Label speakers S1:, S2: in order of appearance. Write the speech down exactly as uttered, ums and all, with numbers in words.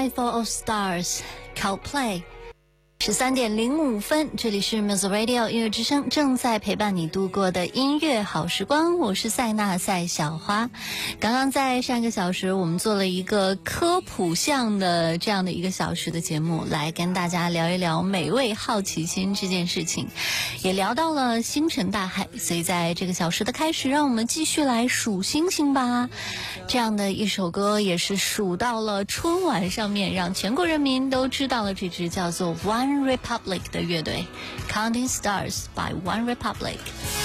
S1: Skyfall of Stars Coldplay。十三点零五分，这里是 Music Radio 音乐之声，正在陪伴你度过的音乐好时光，我是塞纳赛小花。刚刚在上一个小时，我们做了一个科普项的这样的一个小时的节目，来跟大家聊一聊美味好奇心这件事情，也聊到了星辰大海。所以在这个小时的开始，让我们继续来数星星吧。这样的一首歌也是数到了春晚上面，让全国人民都知道了这支叫做 One Republic 的乐队 Counting Stars by One Republic。